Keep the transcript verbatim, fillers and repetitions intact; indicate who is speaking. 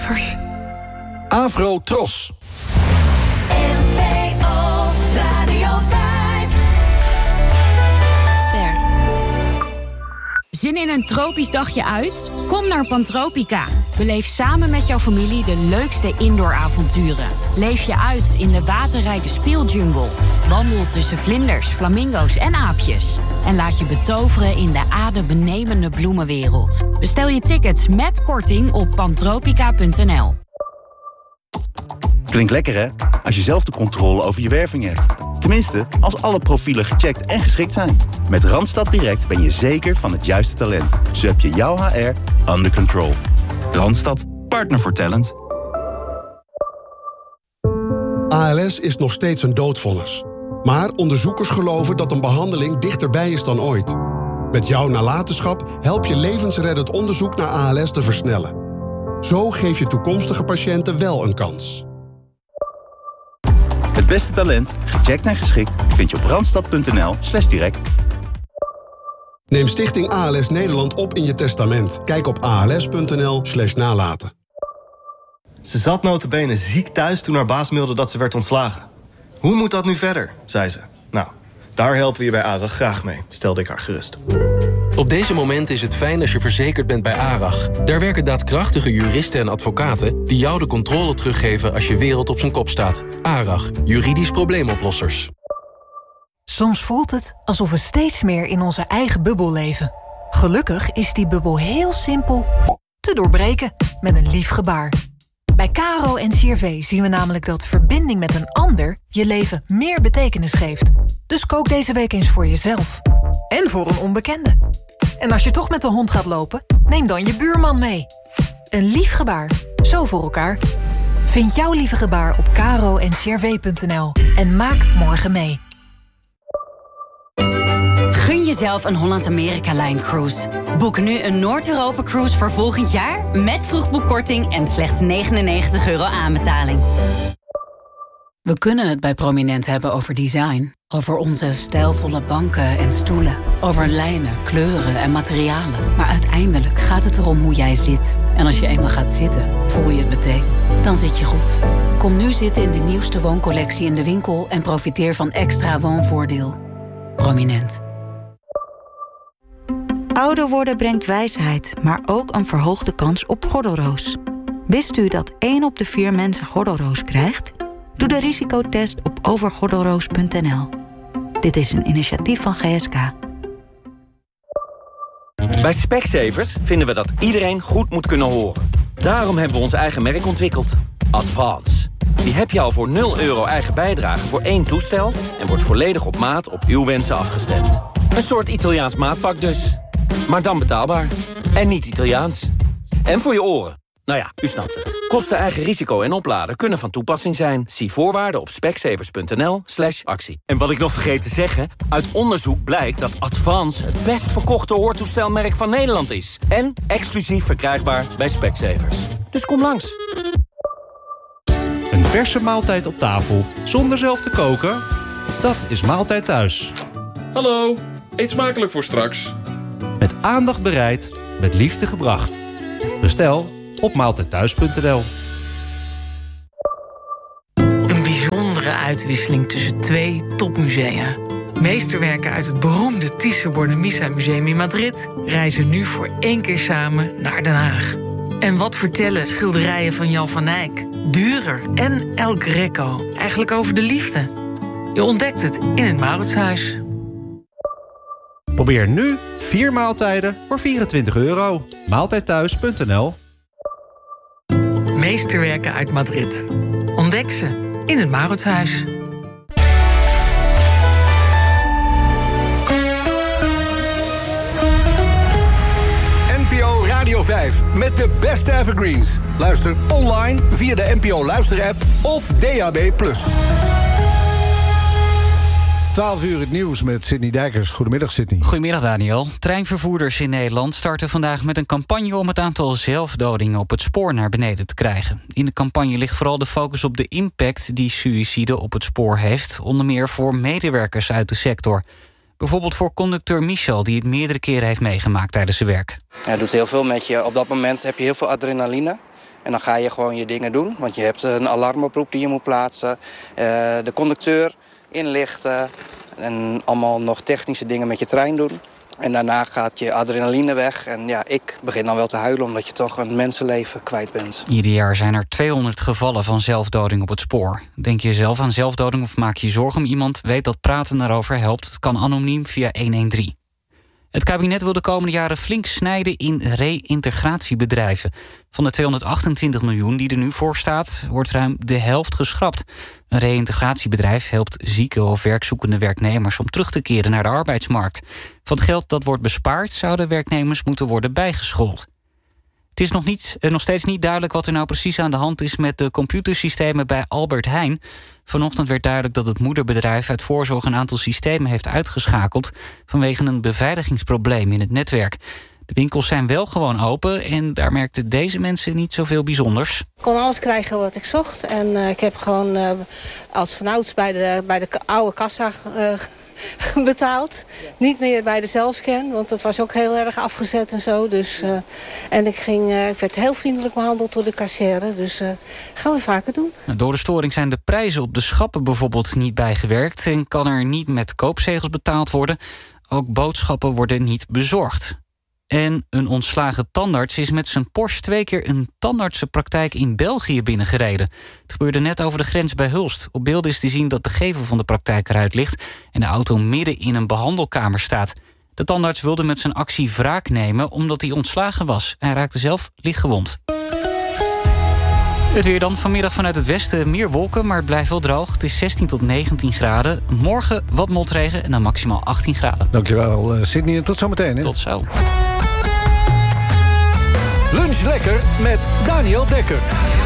Speaker 1: Lievers.
Speaker 2: Avro Tros.
Speaker 3: N P O Radio vijf.
Speaker 1: Ster.
Speaker 4: Zin in een tropisch dagje uit? Kom naar Pantropica. Beleef samen met jouw familie de leukste indoor-avonturen. Leef je uit in de waterrijke speeljungle. Wandel tussen vlinders, flamingo's en aapjes. En laat je betoveren in de adembenemende bloemenwereld. Bestel je tickets met korting op pantropica punt n l.
Speaker 2: Klinkt lekker, hè? Als je zelf de controle over je werving hebt. Tenminste, als alle profielen gecheckt en geschikt zijn. Met Randstad Direct ben je zeker van het juiste talent. Zo heb je jouw H R under control. Randstad, partner voor talent.
Speaker 5: A L S is nog steeds een doodvonnis. Maar onderzoekers geloven dat een behandeling dichterbij is dan ooit. Met jouw nalatenschap help je levensreddend onderzoek naar A L S te versnellen. Zo geef je toekomstige patiënten wel een kans.
Speaker 2: Het beste talent, gecheckt en geschikt, vind je op randstad punt n l slash direct.
Speaker 5: Neem Stichting A L S Nederland op in je testament. Kijk op als.nl slash nalaten.
Speaker 6: Ze zat nota bene ziek thuis toen haar baas mailde dat ze werd ontslagen. Hoe moet dat nu verder, zei ze. Nou, daar helpen we je bij ARAG graag mee, stelde ik haar gerust.
Speaker 7: Op deze momenten is het fijn als je verzekerd bent bij ARAG. Daar werken daadkrachtige juristen en advocaten die jou de controle teruggeven als je wereld op zijn kop staat. ARAG, juridisch probleemoplossers.
Speaker 8: Soms voelt het alsof we steeds meer in onze eigen bubbel leven. Gelukkig is die bubbel heel simpel te doorbreken met een lief gebaar. Bij Caro en C R V zien we namelijk dat verbinding met een ander je leven meer betekenis geeft. Dus kook deze week eens voor jezelf. En voor een onbekende. En als je toch met de hond gaat lopen, neem dan je buurman mee. Een lief gebaar, zo voor elkaar. Vind jouw lieve gebaar op caro en c r v punt n l en maak morgen mee.
Speaker 9: Gun jezelf een Holland-Amerika-Line-cruise. Boek nu een Noord-Europa-cruise voor volgend jaar met vroegboekkorting en slechts negenennegentig euro aanbetaling.
Speaker 1: We kunnen het bij Prominent hebben over design. Over onze stijlvolle banken en stoelen. Over lijnen, kleuren en materialen. Maar uiteindelijk gaat het erom hoe jij zit. En als je eenmaal gaat zitten, voel je het meteen. Dan zit je goed. Kom nu zitten in de nieuwste wooncollectie in de winkel en profiteer van extra woonvoordeel. Prominent.
Speaker 10: Ouder worden brengt wijsheid, maar ook een verhoogde kans op gordelroos. Wist u dat één op de vier mensen gordelroos krijgt? Doe de risicotest op overgordelroos punt n l. Dit is een initiatief van G S K.
Speaker 11: Bij Specsavers vinden we dat iedereen goed moet kunnen horen. Daarom hebben we ons eigen merk ontwikkeld. Advance. Die heb je al voor nul euro eigen bijdrage voor één toestel en wordt volledig op maat op uw wensen afgestemd. Een soort Italiaans maatpak dus. Maar dan betaalbaar. En niet Italiaans. En voor je oren. Nou ja, u snapt het. Kosten, eigen risico en opladen kunnen van toepassing zijn. Zie voorwaarden op specsavers punt n l slash actie. En wat ik nog vergeet te zeggen, uit onderzoek blijkt dat Advance het best verkochte hoortoestelmerk van Nederland is. En exclusief verkrijgbaar bij Specsavers. Dus kom langs.
Speaker 12: Een verse maaltijd op tafel, zonder zelf te koken? Dat is Maaltijd Thuis.
Speaker 13: Hallo, eet smakelijk voor straks.
Speaker 12: Met aandacht bereid, met liefde gebracht. Bestel op maaltijd thuis punt n l.
Speaker 14: Een bijzondere uitwisseling tussen twee topmusea. Meesterwerken uit het beroemde Thyssen-Bornemisza Museum in Madrid reizen nu voor één keer samen naar Den Haag. En wat vertellen schilderijen van Jan van Eyck, Dürer en El Greco eigenlijk over de liefde? Je ontdekt het in het Mauritshuis.
Speaker 12: Probeer nu vier maaltijden voor vierentwintig euro. maaltijd thuis punt n l.
Speaker 14: Meesterwerken uit Madrid. Ontdek ze in het Mauritshuis.
Speaker 15: N P O Radio vijf met de beste evergreens. Luister online via de N P O Luister-app of D A B plus.
Speaker 16: twaalf uur het nieuws met Sidney Dijkers. Goedemiddag, Sidney.
Speaker 17: Goedemiddag, Daniel. Treinvervoerders in Nederland starten vandaag met een campagne om het aantal zelfdodingen op het spoor naar beneden te krijgen. In de campagne ligt vooral de focus op de impact die suïcide op het spoor heeft, onder meer voor medewerkers uit de sector. Bijvoorbeeld voor conducteur Michel, die het meerdere keren heeft meegemaakt tijdens zijn werk.
Speaker 18: Ja, het doet heel veel met je. Op dat moment heb je heel veel adrenaline. En dan ga je gewoon je dingen doen. Want je hebt een alarmoproep die je moet plaatsen. Uh, de conducteur inlichten. En allemaal nog technische dingen met je trein doen. En daarna gaat je adrenaline weg. En ja, ik begin dan wel te huilen omdat je toch een mensenleven kwijt bent.
Speaker 17: Ieder jaar zijn er tweehonderd gevallen van zelfdoding op het spoor. Denk je zelf aan zelfdoding of maak je zorgen om iemand? Weet dat praten daarover helpt. Het kan anoniem via honderddertien. Het kabinet wil de komende jaren flink snijden in reïntegratiebedrijven. Van de tweehonderdachtentwintig miljoen die er nu voor staat, wordt ruim de helft geschrapt. Een reïntegratiebedrijf helpt zieke of werkzoekende werknemers om terug te keren naar de arbeidsmarkt. Van het geld dat wordt bespaard zouden werknemers moeten worden bijgeschoold. Het is nog, niet, nog steeds niet duidelijk wat er nou precies aan de hand is met de computersystemen bij Albert Heijn. Vanochtend werd duidelijk dat het moederbedrijf uit voorzorg een aantal systemen heeft uitgeschakeld vanwege een beveiligingsprobleem in het netwerk. De winkels zijn wel gewoon open en daar merkten deze mensen niet zoveel bijzonders.
Speaker 19: Ik kon alles krijgen wat ik zocht en uh, ik heb gewoon uh, als vanouds bij de, bij de oude kassa uh, betaald. Niet meer bij de zelfscan, want dat was ook heel erg afgezet en zo. Dus, uh, en ik, ging, uh, ik werd heel vriendelijk behandeld door de kassière, dus uh, gaan we vaker doen.
Speaker 17: Door de storing zijn de prijzen op de schappen bijvoorbeeld niet bijgewerkt en kan er niet met koopzegels betaald worden. Ook boodschappen worden niet bezorgd. En een ontslagen tandarts is met zijn Porsche twee keer een tandartsenpraktijk in België binnengereden. Het gebeurde net over de grens bij Hulst. Op beelden is te zien dat de gevel van de praktijk eruit ligt en de auto midden in een behandelkamer staat. De tandarts wilde met zijn actie wraak nemen omdat hij ontslagen was. Hij raakte zelf lichtgewond. Het weer dan vanmiddag vanuit het westen meer wolken, maar het blijft wel droog. Het is zestien tot negentien graden. Morgen wat motregen en dan maximaal achttien graden.
Speaker 16: Dankjewel, uh, Sydney. En tot zometeen. Hè?
Speaker 17: Tot zo.
Speaker 15: Lunch lekker met Daniel Dekker.